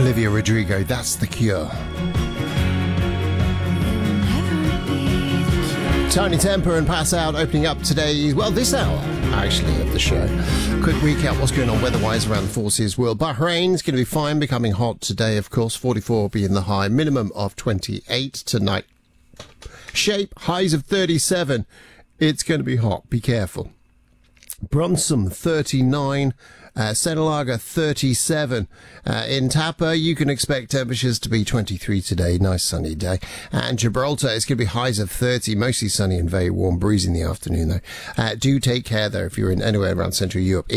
Olivia Rodrigo, that's The Cure. Tiny Temper and Pass Out opening up today, well, this hour, actually, of the show. Quick recap what's going on weather-wise around the forces world. Bahrain's going to be fine, becoming hot today, of course. 44 being the high, minimum of 28 tonight. Shape, highs of 37. It's going to be hot, be careful. Brunssum, 39. Senalaga, 37. In Tapa, you can expect temperatures to be 23 today. Nice sunny day. And Gibraltar, it's going to be highs of 30. Mostly sunny and very warm. Breeze in the afternoon, though. Do take care, though, if you're in anywhere around Central Europe.